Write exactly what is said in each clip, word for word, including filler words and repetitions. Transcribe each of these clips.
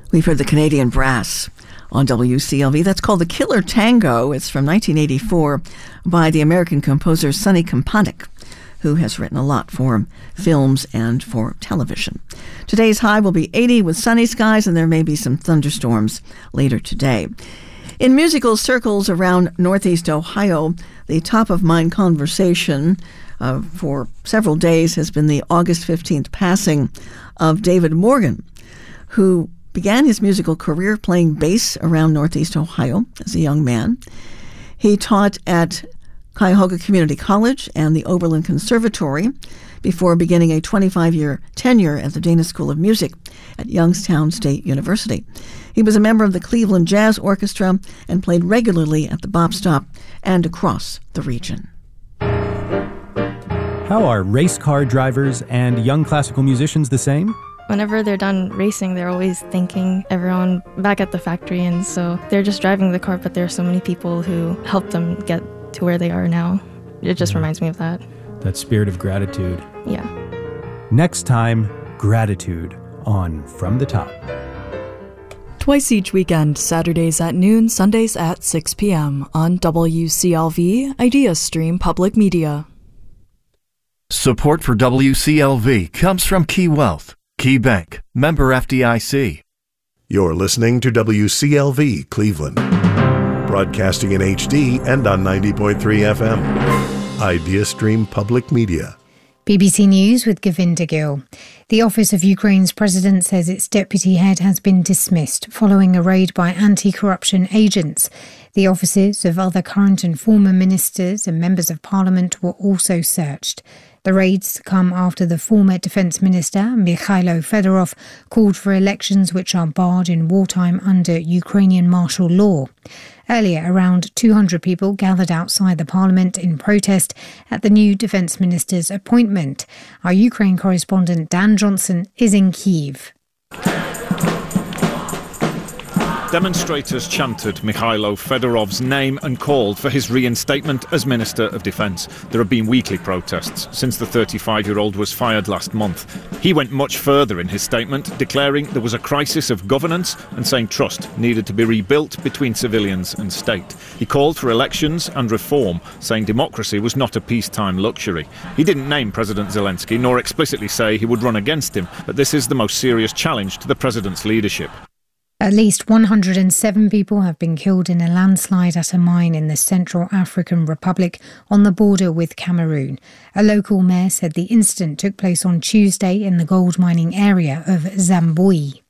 We've heard the Canadian Brass on W C L V. That's called The Killer Tango. It's from nineteen eighty-four by the American composer Sonny Kompanic, who has written a lot for films and for television. Today's high will be eighty with sunny skies, and there may be some thunderstorms later today. In musical circles around Northeast Ohio, the top-of-mind conversation uh, for several days has been the August fifteenth passing of David Morgan, who began his musical career playing bass around Northeast Ohio as a young man. He taught at Cuyahoga Community College and the Oberlin Conservatory before beginning a twenty-five-year tenure at the Dana School of Music at Youngstown State University. He was a member of the Cleveland Jazz Orchestra and played regularly at the Bop Stop and across the region. How are race car drivers and young classical musicians the same? Whenever they're done racing, they're always thanking everyone back at the factory, and so they're just driving the car, but there are so many people who helped them get to where they are now. It just reminds me of that. That spirit of gratitude. Yeah. Next time, gratitude on From the Top. Twice each weekend, Saturdays at noon, Sundays at six p.m. on W C L V, IdeaStream Public Media. Support for W C L V comes from Key Wealth, Key Bank, member F D I C. You're listening to W C L V Cleveland, broadcasting in H D and on ninety point three F M. IdeaStream Public Media. B B C News with Govinda Gill. The office of Ukraine's president says its deputy head has been dismissed following a raid by anti-corruption agents. The offices of other current and former ministers and members of parliament were also searched. The raids come after the former defence minister, Mikhailo Fedorov, called for elections which are barred in wartime under Ukrainian martial law. Earlier, around two hundred people gathered outside the parliament in protest at the new defence minister's appointment. Our Ukraine correspondent Dan Johnson is in Kyiv. Demonstrators chanted Mikhailo Fedorov's name and called for his reinstatement as Minister of Defence. There have been weekly protests since the thirty-five-year-old was fired last month. He went much further in his statement, declaring there was a crisis of governance and saying trust needed to be rebuilt between civilians and state. He called for elections and reform, saying democracy was not a peacetime luxury. He didn't name President Zelensky nor explicitly say he would run against him, but this is the most serious challenge to the president's leadership. At least one hundred seven people have been killed in a landslide at a mine in the Central African Republic on the border with Cameroon. A local mayor said the incident took place on Tuesday in the gold mining area of Zambui.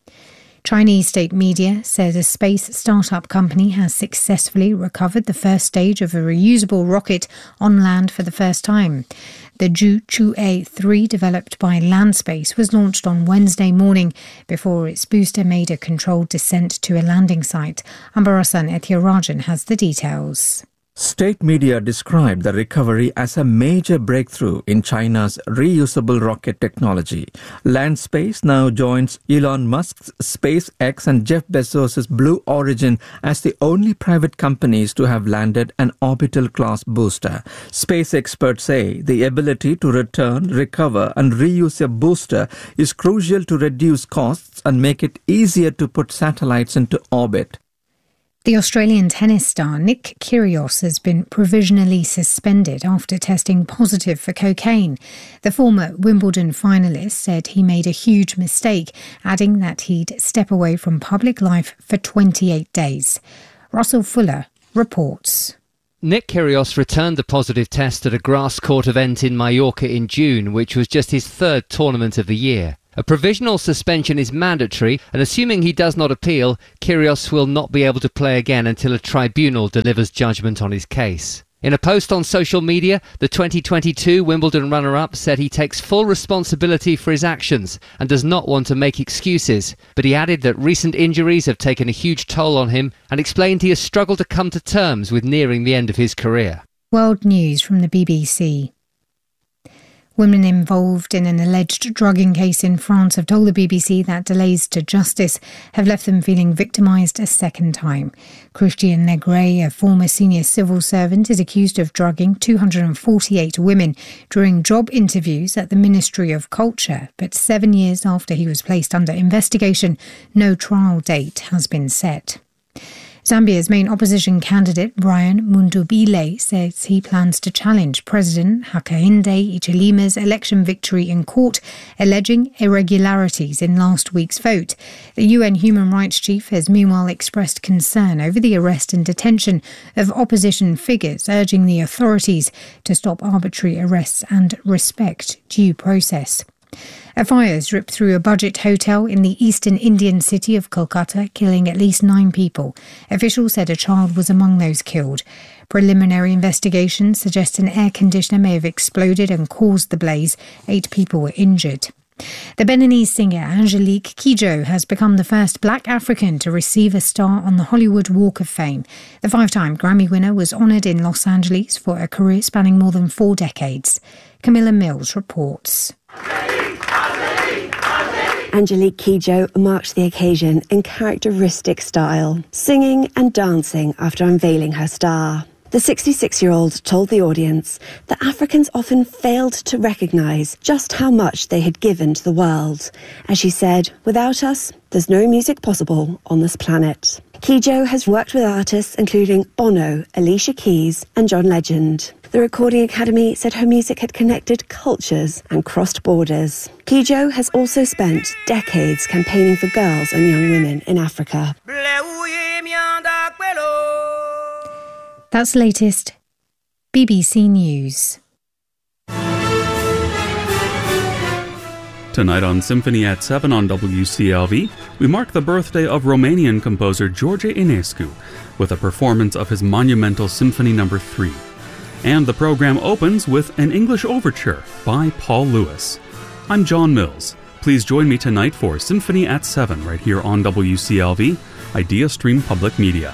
Chinese state media said a space startup company has successfully recovered the first stage of a reusable rocket on land for the first time. The Zhu Chu-A three, developed by Landspace, was launched on Wednesday morning before its booster made a controlled descent to a landing site. Ambarasan Ethirajan has the details. State media described the recovery as a major breakthrough in China's reusable rocket technology. Landspace now joins Elon Musk's SpaceX and Jeff Bezos' Blue Origin as the only private companies to have landed an orbital-class booster. Space experts say the ability to return, recover and reuse a booster is crucial to reduce costs and make it easier to put satellites into orbit. The Australian tennis star Nick Kyrgios has been provisionally suspended after testing positive for cocaine. The former Wimbledon finalist said he made a huge mistake, adding that he'd step away from public life for twenty-eight days. Russell Fuller reports. Nick Kyrgios returned the positive test at a grass court event in Mallorca in June, which was just his third tournament of the year. A provisional suspension is mandatory, and assuming he does not appeal, Kyrgios will not be able to play again until a tribunal delivers judgment on his case. In a post on social media, the twenty twenty-two Wimbledon runner-up said he takes full responsibility for his actions and does not want to make excuses, but he added that recent injuries have taken a huge toll on him and explained he has struggled to come to terms with nearing the end of his career. World News from the B B C. Women involved in an alleged drugging case in France have told the B B C that delays to justice have left them feeling victimised a second time. Christian Negret, a former senior civil servant, is accused of drugging two hundred forty-eight women during job interviews at the Ministry of Culture. But seven years after he was placed under investigation, no trial date has been set. Zambia's main opposition candidate, Brian Mundubile, says he plans to challenge President Hakainde Hichilema's election victory in court, alleging irregularities in last week's vote. The U N human rights chief has meanwhile expressed concern over the arrest and detention of opposition figures, urging the authorities to stop arbitrary arrests and respect due process. A fire has ripped through a budget hotel in the eastern Indian city of Kolkata, killing at least nine people. Officials said a child was among those killed. Preliminary investigations suggest an air conditioner may have exploded and caused the blaze. Eight people were injured. The Beninese singer Angelique Kidjo has become the first black African to receive a star on the Hollywood Walk of Fame. The five-time Grammy winner was honoured in Los Angeles for a career spanning more than four decades. Camilla Mills reports. Angelique Kidjo marked the occasion in characteristic style, singing and dancing after unveiling her star. The sixty-six-year-old told the audience that Africans often failed to recognise just how much they had given to the world. As she said, without us, there's no music possible on this planet. Kidjo has worked with artists including Bono, Alicia Keys and John Legend. The Recording Academy said her music had connected cultures and crossed borders. Kidjo has also spent decades campaigning for girls and young women in Africa. That's the latest B B C News. Tonight on Symphony at seven on W C L V, we mark the birthday of Romanian composer George Enescu with a performance of his monumental Symphony number three. And the program opens with an English overture by Paul Lewis. I'm John Mills. Please join me tonight for Symphony at seven right here on W C L V, Idea Stream Public Media.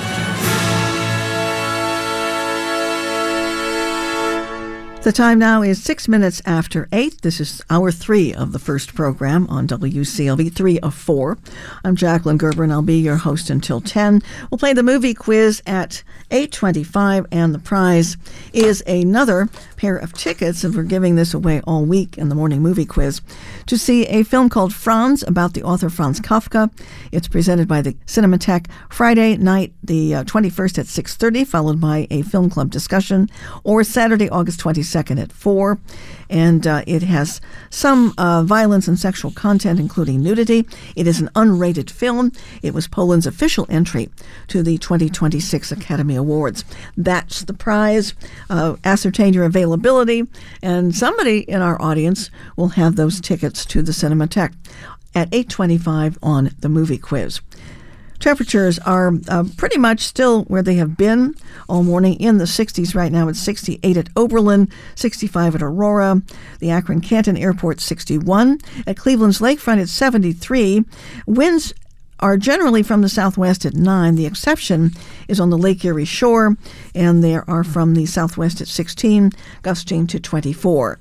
The time now is six minutes after eight. This is hour three of the first program on W C L V, three of four. I'm Jacqueline Gerber, and I'll be your host until ten. We'll play the movie quiz at eight twenty-five, and the prize is another pair of tickets, and we're giving this away all week in the morning movie quiz, to see a film called Franz, about the author Franz Kafka. It's presented by the Cinematheque Friday night, the uh, twenty-first at six thirty, followed by a film club discussion, or Saturday, August twenty-second at four. And uh, it has some uh, violence and sexual content, including nudity. It is an unrated film. It was Poland's official entry to the twenty twenty-six Academy Awards. That's the prize. Uh, ascertain your availability, and somebody in our audience will have those tickets to the Cinematheque at eight twenty-five on the movie quiz. Temperatures are uh, pretty much still where they have been all morning, in the sixties right now. It's sixty-eight at Oberlin, sixty-five at Aurora, the Akron-Canton Airport sixty-one. At Cleveland's Lakefront, it's seventy-three. Winds are generally from the southwest at nine. The exception is on the Lake Erie shore, and they are from the southwest at sixteen, gusting to twenty-four.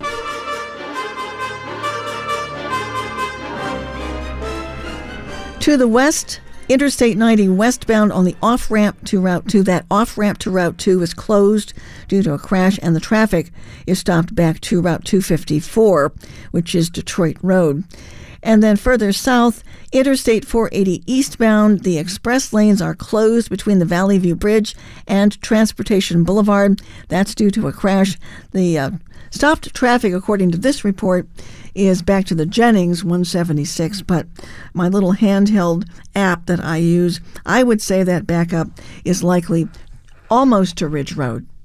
To the west, Interstate ninety westbound on the off-ramp to Route two, that off-ramp to Route two is closed due to a crash, and the traffic is stopped back to Route two fifty-four, which is Detroit Road. And then further south, Interstate four eighty eastbound, the express lanes are closed between the Valley View Bridge and Transportation Boulevard. That's due to a crash. The uh, stopped traffic, according to this report, is back to the Jennings one seventy-six, but my little handheld app that I use, I would say that backup is likely almost to Ridge Road.